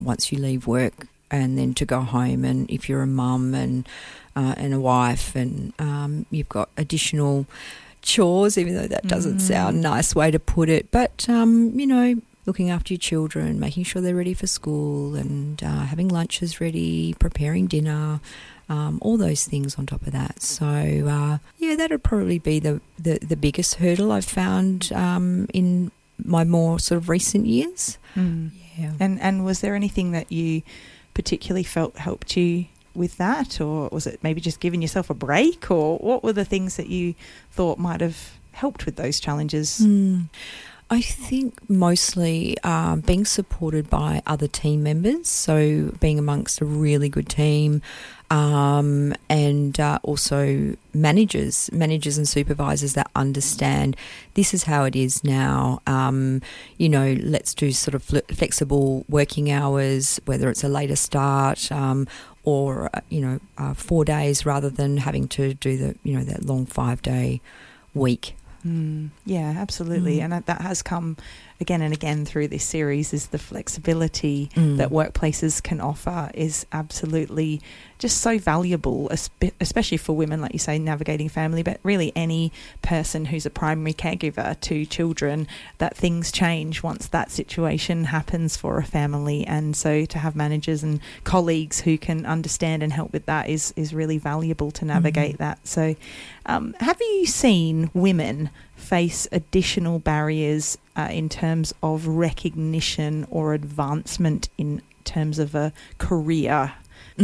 once you leave work, and then to go home, and if you're a mum and a wife, and you've got additional chores, even though that doesn't sound a nice way to put it, but looking after your children, making sure they're ready for school, and having lunches ready, preparing dinner, all those things on top of that. So that would probably be the biggest hurdle I've found in my more sort of recent years. Yeah. And was there anything that you particularly felt helped you with that, or was it maybe just giving yourself a break, or what were the things that you thought might have helped with those challenges? I think mostly being supported by other team members, so being amongst a really good team, and also managers and supervisors that understand this is how it is now. Let's do sort of flexible working hours, whether it's a later start or 4 days rather than having to do that long 5-day week. Yeah, absolutely. And that has come again and again through this series, is the flexibility that workplaces can offer is absolutely just so valuable, especially for women, like you say, navigating family, but really any person who's a primary caregiver to children, that things change once that situation happens for a family. And so to have managers and colleagues who can understand and help with that is really valuable to navigate that. So have you seen women face additional barriers in terms of recognition or advancement in terms of a career?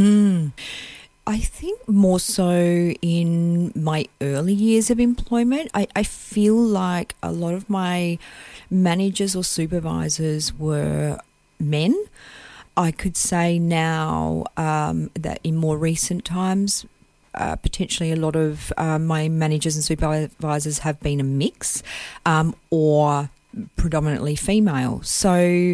I think more so in my early years of employment. I feel like a lot of my managers or supervisors were men. I could say now that in more recent times, potentially a lot of my managers and supervisors have been a mix or predominantly female. So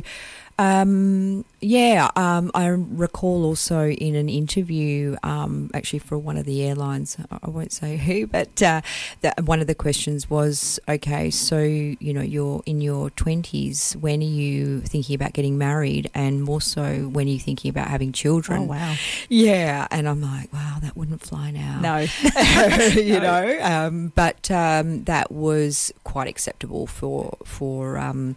I recall also in an interview, actually for one of the airlines, I won't say who, but one of the questions was, okay, so, you're in your 20s, when are you thinking about getting married? And more so, when are you thinking about having children? Oh, wow. Yeah. And I'm like, wow, that wouldn't fly now. No. But that was quite acceptable for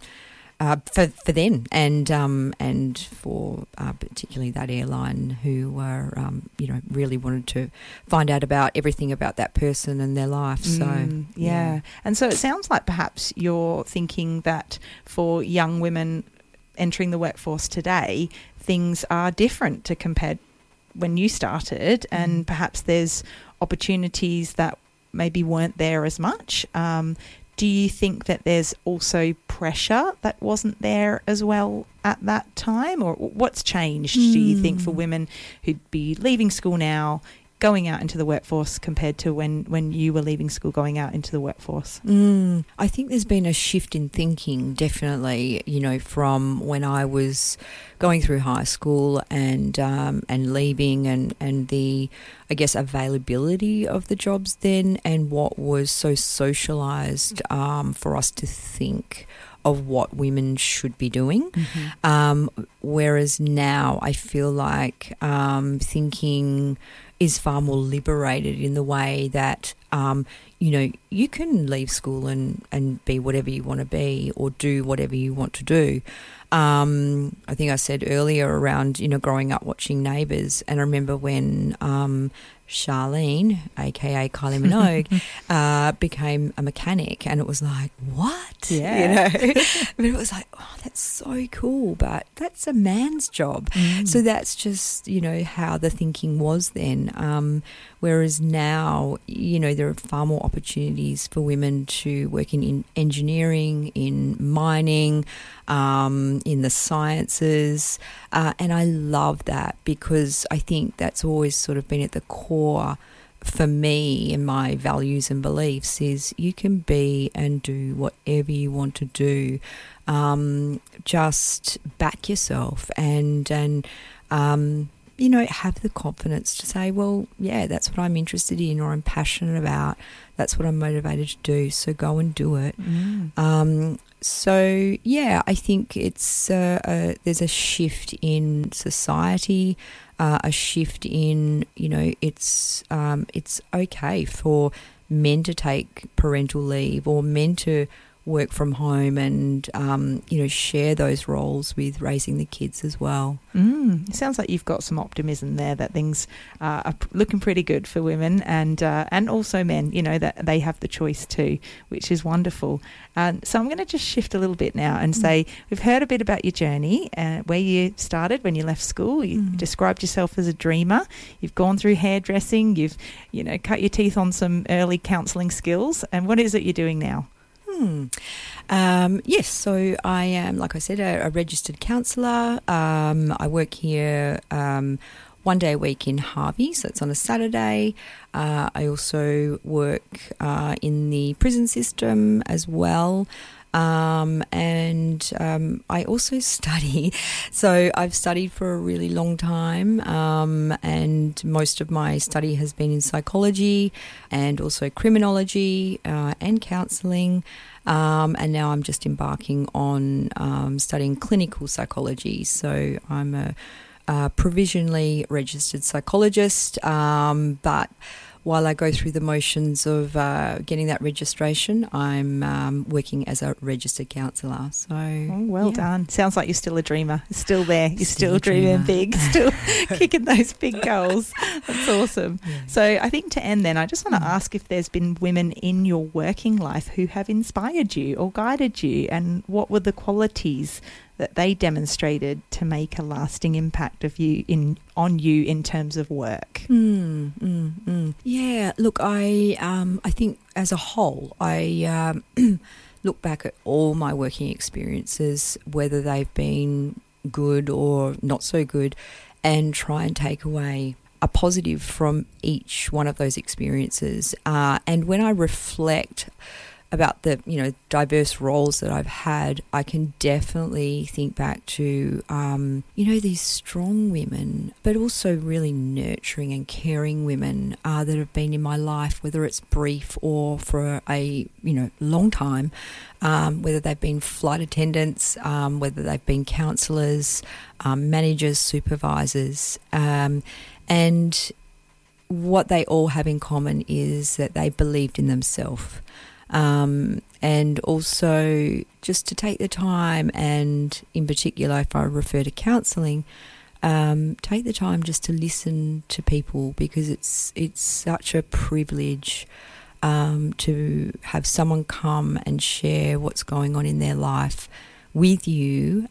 then, and for particularly that airline who were, really wanted to find out about everything about that person and their life. So yeah. And so it sounds like perhaps you're thinking that for young women entering the workforce today, things are different to compared when you started, and perhaps there's opportunities that maybe weren't there as much. Do you think that there's also pressure that wasn't there as well at that time? Or what's changed, do you think, for women who'd be leaving school now, going out into the workforce compared to when you were leaving school, going out into the workforce? I think there's been a shift in thinking, definitely, from when I was going through high school and leaving, and the, I guess, availability of the jobs then, and what was so socialised for us to think of what women should be doing. Whereas now I feel like thinking is far more liberated in the way that, you can leave school and be whatever you want to be, or do whatever you want to do. I think I said earlier around, growing up watching Neighbours, and I remember when Charlene, aka Kylie Minogue, became a mechanic, and it was like, what? Yeah. But it was like, oh, that's so cool, but that's a man's job. So that's just, how the thinking was then. Whereas now, there are far more opportunities for women to work in engineering, in mining, in the sciences. And I love that, because I think that's always sort of been at the core for me and my values and beliefs, is you can be and do whatever you want to do. Just back yourself and have the confidence to say, well, yeah, that's what I'm interested in or I'm passionate about. That's what I'm motivated to do. So go and do it. So, yeah, I think it's there's a shift in society, a shift in, it's okay for men to take parental leave or men to work from home and, share those roles with raising the kids as well. It sounds like you've got some optimism there that things are looking pretty good for women and also men, that they have the choice too, which is wonderful. So I'm going to just shift a little bit now and say we've heard a bit about your journey, where you started when you left school. You described yourself as a dreamer. You've gone through hairdressing. You've, cut your teeth on some early counselling skills. And what is it you're doing now? Yes, so I am, like I said, a registered counsellor. I work here 1 day a week in Harvey, so it's on a Saturday. I also work in the prison system as well. And I also study. So I've studied for a really long time, and most of my study has been in psychology and also criminology and counselling. And now I'm just embarking on studying clinical psychology. So I'm a provisionally registered psychologist, but while I go through the motions of getting that registration, I'm working as a registered counsellor. So, well done. Sounds like you're still a dreamer. Still there. You're still dreaming big, still kicking those big goals. That's awesome. Yeah. So I think to end then, I just want to ask if there's been women in your working life who have inspired you or guided you, and what were the qualities that they demonstrated to make a lasting impact on you in terms of work? Yeah, look, I think as a whole, I look back at all my working experiences, whether they've been good or not so good, and try and take away a positive from each one of those experiences. And when I reflect about the diverse roles that I've had, I can definitely think back to these strong women, but also really nurturing and caring women that have been in my life, whether it's brief or for a long time, whether they've been flight attendants, whether they've been counsellors, managers, supervisors, and what they all have in common is that they believed in themselves. And also just to take the time, and in particular if I refer to counselling, take the time just to listen to people, because it's such a privilege to have someone come and share what's going on in their life with you,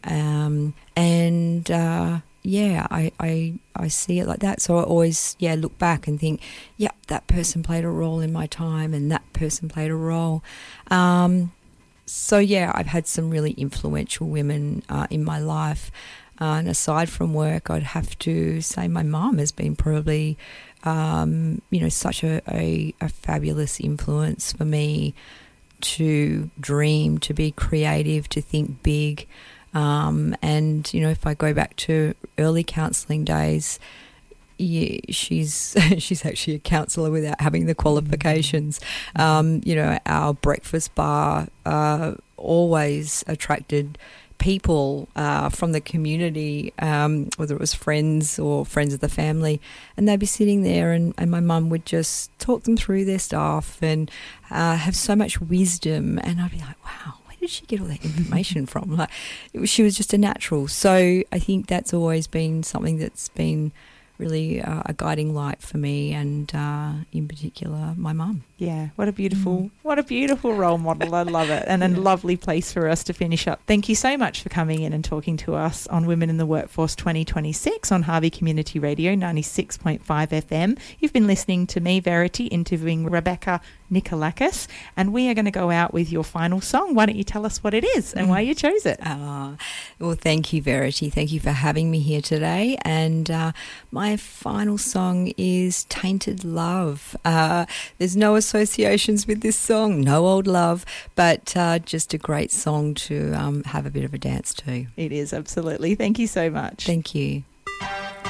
I see it like that. So I always, look back and think, that person played a role in my time and that person played a role. I've had some really influential women in my life. And aside from work, I'd have to say my mum has been probably, such a fabulous influence for me to dream, to be creative, to think big. If I go back to early counselling days, she's actually a counsellor without having the qualifications. Our breakfast bar always attracted people from the community, whether it was friends or friends of the family, and they'd be sitting there and my mum would just talk them through their stuff and have so much wisdom, and I'd be like, wow, where did she get all that information from? She was just a natural. So I think that's always been something that's been really a guiding light for me, and in particular my mum. Yeah, what a beautiful role model. I love it, and a lovely place for us to finish up. Thank you so much for coming in and talking to us on Women in the Workforce 2026 on Harvey Community Radio 96.5 FM. You've been listening to me, Verity, interviewing Rebecca Nikolakis, and we are going to go out with your final song. Why don't you tell us what it is and why you chose it? Well, thank you, Verity. Thank you for having me here today. And my final song is Tainted Love. There's no associations with this song, no old love, but just a great song to have a bit of a dance to. It is, absolutely. Thank you so much. Thank you.